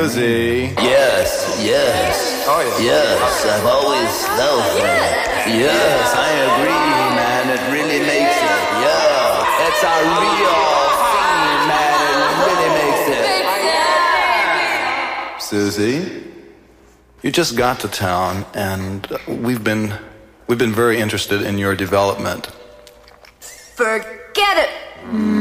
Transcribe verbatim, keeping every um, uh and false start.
Susie. Yes, yes. Oh, yeah. Yes, I've always felt that. Yes, I agree, man. It really makes it. Yeah. It's a real theme, man. It really makes it. Susie, you just got to town, and we've been we've been very interested in your development. Forget it.